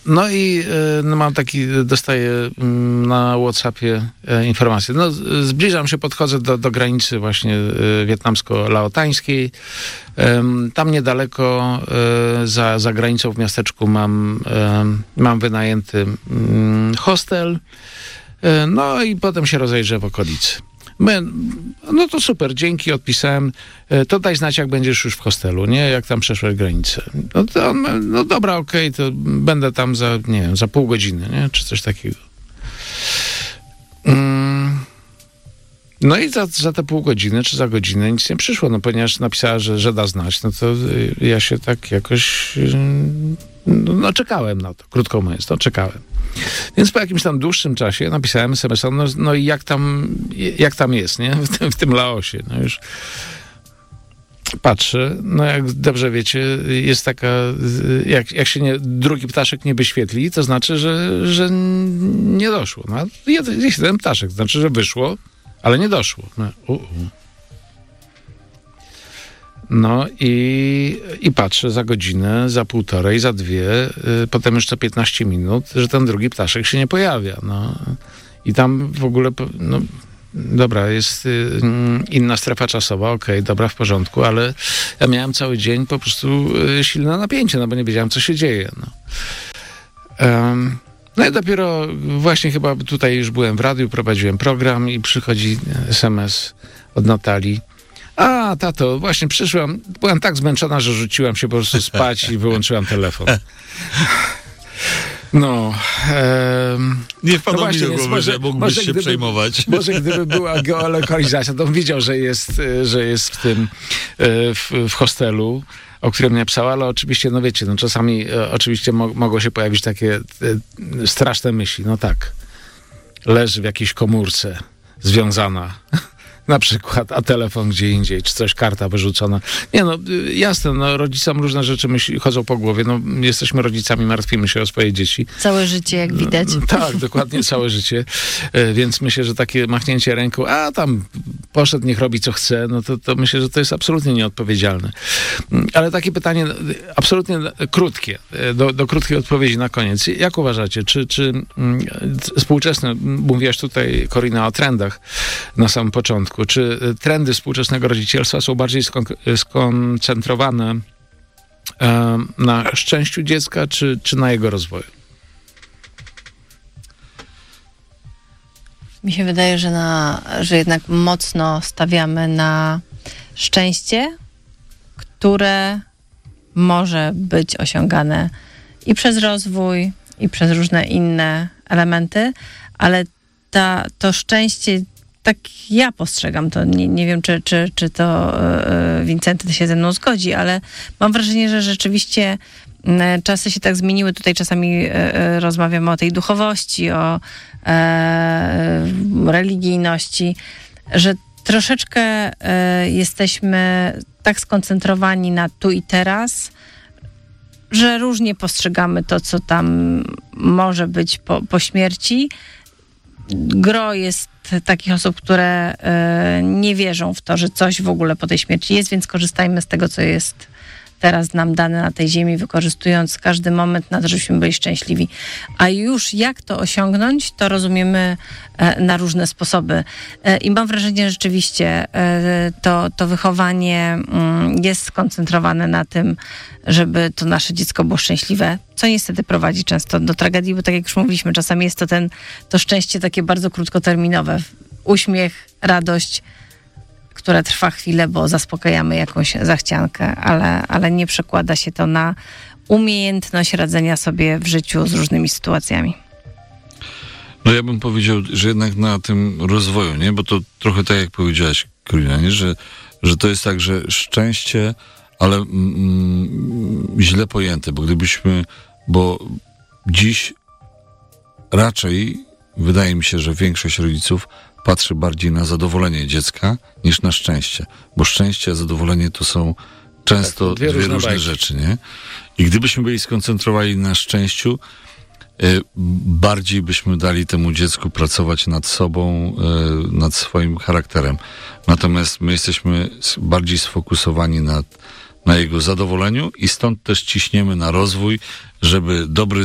No i dostaję na WhatsAppie informację. No, zbliżam się, podchodzę do granicy właśnie wietnamsko-laotańskiej. Tam niedaleko, za granicą w miasteczku mam wynajęty hostel. No i potem się rozejrzę w okolicy. No to super, dzięki, odpisałem. To daj znać, jak będziesz już w hostelu, nie? Jak tam przeszłeś granicę. No dobra, okej, to będę tam za pół godziny, nie? Czy coś takiego. No i za te pół godziny, czy za godzinę nic nie przyszło, no ponieważ napisała, że da znać, no to ja się tak jakoś, no czekałem na to, krótko mówiąc, czekałem. Więc po jakimś tam dłuższym czasie napisałem SMS-a, no i jak tam jest, nie? W tym Laosie, no już patrzę, no jak dobrze wiecie, jest taka, jak się drugi ptaszek nie wyświetli, to znaczy, że nie doszło. No, jest jeden ptaszek, to znaczy, że wyszło, ale nie doszło. No i patrzę za godzinę, za półtorej, za dwie, potem już co 15 minut, że ten drugi ptaszek się nie pojawia. No. I tam w ogóle, no dobra, jest inna strefa czasowa, okej, dobra, w porządku, ale ja miałem cały dzień po prostu silne napięcie, no bo nie wiedziałem, co się dzieje. No i dopiero właśnie chyba tutaj już byłem w radiu, prowadziłem program i przychodzi SMS od Natalii. A, tato, właśnie przyszłam, byłam tak zmęczona, że rzuciłam się po prostu spać i wyłączyłam telefon. No. Nie wpadło mi do głowy, że mógłbyś się przejmować. Może gdyby była geolokalizacja, to bym wiedział, że jest w tym, w hostelu, o którym mnie pisała, ale oczywiście, no wiecie, no czasami oczywiście mogą się pojawić takie straszne myśli. No tak, leży w jakiejś komórce związana, na przykład, a telefon gdzie indziej, czy coś, karta wyrzucona. Nie no, jasne, no rodzicom różne rzeczy chodzą po głowie, no jesteśmy rodzicami, martwimy się o swoje dzieci. Całe życie, jak widać. Tak, dokładnie, całe życie. Więc myślę, że takie machnięcie ręką, a tam poszedł, niech robi co chce, no to myślę, że to jest absolutnie nieodpowiedzialne. Ale takie pytanie absolutnie krótkie, do krótkiej odpowiedzi na koniec. Jak uważacie, czy współczesne, mówiłaś tutaj, Korina, o trendach na samym początku, czy trendy współczesnego rodzicielstwa są bardziej skoncentrowane na szczęściu dziecka, czy na jego rozwoju? Mi się wydaje, że jednak mocno stawiamy na szczęście, które może być osiągane i przez rozwój, i przez różne inne elementy, ale to szczęście, tak ja postrzegam to, nie wiem, czy to Wincenty się ze mną zgodzi, ale mam wrażenie, że rzeczywiście czasy się tak zmieniły. Tutaj czasami rozmawiamy o tej duchowości, o religijności, że troszeczkę jesteśmy tak skoncentrowani na tu i teraz, że różnie postrzegamy to, co tam może być po śmierci. Gro jest takich osób, które nie wierzą w to, że coś w ogóle po tej śmierci jest, więc korzystajmy z tego, co jest teraz nam dane na tej ziemi, wykorzystując każdy moment na to, żebyśmy byli szczęśliwi. A już jak to osiągnąć, to rozumiemy na różne sposoby. I mam wrażenie, że rzeczywiście to wychowanie jest skoncentrowane na tym, żeby to nasze dziecko było szczęśliwe, co niestety prowadzi często do tragedii, bo tak jak już mówiliśmy, czasami jest to szczęście takie bardzo krótkoterminowe. Uśmiech, radość, która trwa chwilę, bo zaspokajamy jakąś zachciankę, ale nie przekłada się to na umiejętność radzenia sobie w życiu z różnymi sytuacjami. No ja bym powiedział, że jednak na tym rozwoju, nie? Bo to trochę tak jak powiedziałaś, Karolina, nie? Że to jest tak, że szczęście, ale źle pojęte, bo dziś raczej wydaje mi się, że większość rodziców patrzy bardziej na zadowolenie dziecka niż na szczęście. Bo szczęście a zadowolenie to są często dwie różne rzeczy, nie? I gdybyśmy byli skoncentrowani na szczęściu, bardziej byśmy dali temu dziecku pracować nad sobą, nad swoim charakterem. Natomiast my jesteśmy bardziej sfokusowani na jego zadowoleniu i stąd też ciśniemy na rozwój, żeby dobry